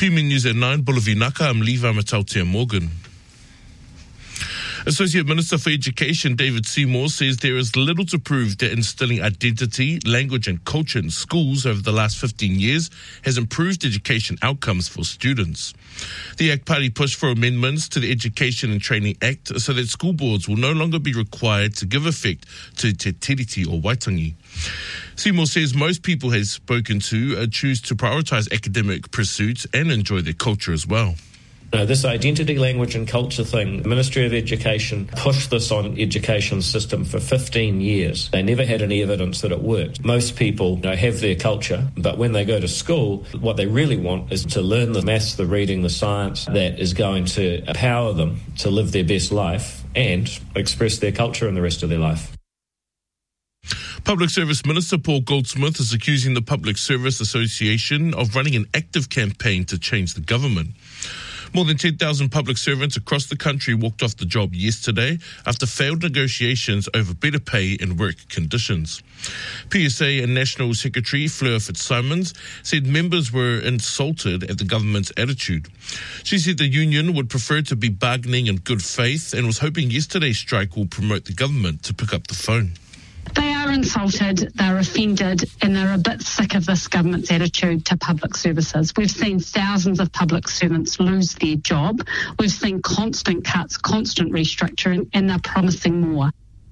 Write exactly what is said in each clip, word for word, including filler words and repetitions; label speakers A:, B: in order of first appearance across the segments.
A: P M News at nine, Bulavinaka, I'm Levi Matautia Morgan. Associate Minister for Education David Seymour says there is little to prove that instilling identity, language and culture in schools over the last fifteen years has improved education outcomes for students. The A C T Party pushed for amendments to the Education and Training Act so that school boards will no longer be required to give effect to Te Tiriti or Waitangi. Seymour says most people he's spoken to uh, choose to prioritise academic pursuits and enjoy their culture as well.
B: No, this identity, language and culture thing, the Ministry of Education pushed this on education system for fifteen years. They never had any evidence that it worked. Most people, you know, have their culture, but when they go to school, what they really want is to learn the maths, the reading, the science that is going to empower them to live their best life and express their culture in the rest of their life.
A: Public Service Minister Paul Goldsmith is accusing the Public Service Association of running an active campaign to change the government. More than ten thousand public servants across the country walked off the job yesterday after failed negotiations over better pay and work conditions. P S A and National Secretary Fleur Fitzsimons said members were insulted at the government's attitude. She said the union would prefer to be bargaining in good faith and was hoping yesterday's strike will promote the government to pick up the phone.
C: They are insulted, they're offended, and they're a bit sick of this government's attitude to public services. We've seen thousands of public servants lose their job. We've seen constant cuts, constant restructuring, and they're promising more.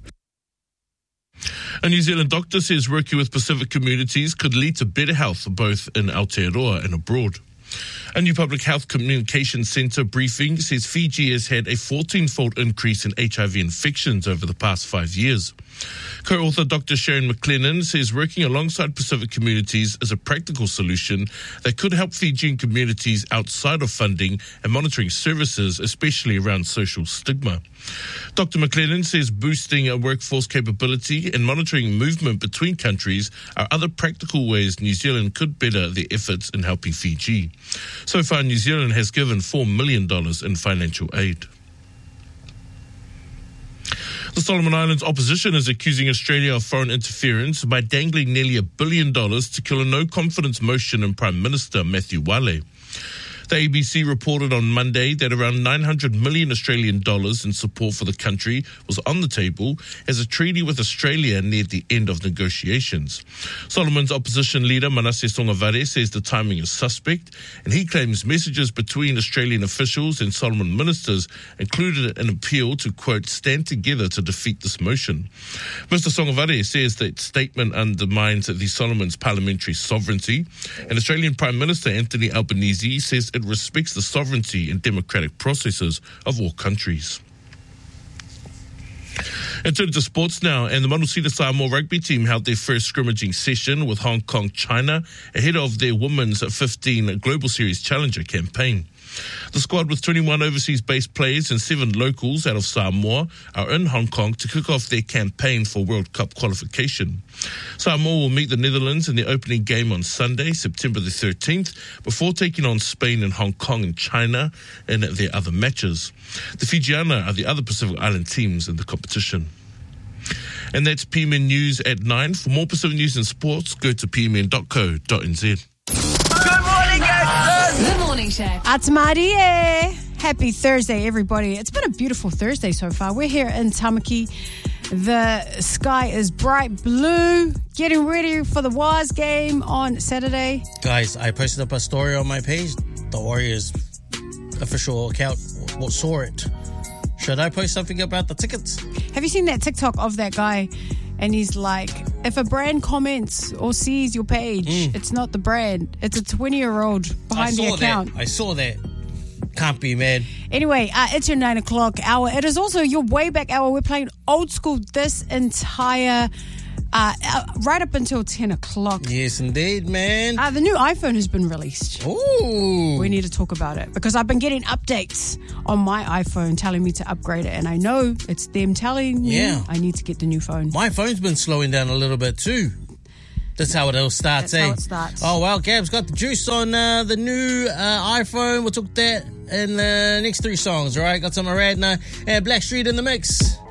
A: A New Zealand doctor says working with Pacific communities could lead to better health both in Aotearoa and abroad. A new Public Health Communications Centre briefing says Fiji has had a fourteen-fold increase in H I V infections over the past five years. Co-author Doctor Sharon McLennan says working alongside Pacific communities is a practical solution that could help Fijian communities outside of funding and monitoring services, especially around social stigma. Doctor McLennan says boosting a workforce capability and monitoring movement between countries are other practical ways New Zealand could better their efforts in helping Fiji. So far, New Zealand has given four million dollars in financial aid. The Solomon Islands opposition is accusing Australia of foreign interference by dangling nearly a billion dollars to kill a no-confidence motion in Prime Minister Matthew Wale. The A B C reported on Monday that around nine hundred million Australian dollars in support for the country was on the table as a treaty with Australia neared the end of negotiations. Solomon's opposition leader Manasseh Songavare says the timing is suspect, and he claims messages between Australian officials and Solomon ministers included an appeal to, quote, stand together to defeat this motion. Mister Songavare says that statement undermines the Solomon's parliamentary sovereignty, and Australian Prime Minister Anthony Albanese says it respects the sovereignty and democratic processes of all countries. And turning to sports now, and the Manusita Samoa rugby team held their first scrimmaging session with Hong Kong, China, ahead of their Women's fifteen Global Series Challenger campaign. The squad with twenty-one overseas-based players and seven locals out of Samoa are in Hong Kong to kick off their campaign for World Cup qualification. Samoa will meet the Netherlands in the opening game on Sunday, September the thirteenth, before taking on Spain and Hong Kong and China in their other matches. The Fijiana are the other Pacific Island teams in the competition. And that's P M N News at nine. For more Pacific News and sports, go to p m n dot co dot n z.
D: Good morning, guys.
E: The Morning Show.
F: Atamarie. Happy Thursday, everybody. It's been a beautiful Thursday so far. We're here in Tamaki. The sky is bright blue. Getting ready for the Waz game on Saturday.
G: Guys, I posted up a story on my page. The Warriors official account saw it. Should I post something about the tickets?
F: Have you seen that TikTok of that guy? And he's like, if a brand comments or sees your page, mm. it's not the brand. It's a twenty-year-old behind the account.
G: That. I saw that. Can't be, man.
F: Anyway, uh, it's your nine o'clock hour. It is also your way back hour. We're playing old school this entire, uh, uh, right up until ten o'clock.
G: Yes, indeed, man.
F: Uh, the new iPhone has been released.
G: Ooh.
F: We need to talk about it because I've been getting updates on my iPhone telling me to upgrade it. And I know it's them telling me
G: yeah.
F: I need to get the new phone.
G: My phone's been slowing down a little bit too. That's how it all starts,
F: That's
G: eh?
F: how it starts.
G: Oh, well, Gab's got the juice on uh, the new uh, iPhone. We'll talk that in the next three songs, all right? Got some Aradna and Blackstreet in the mix.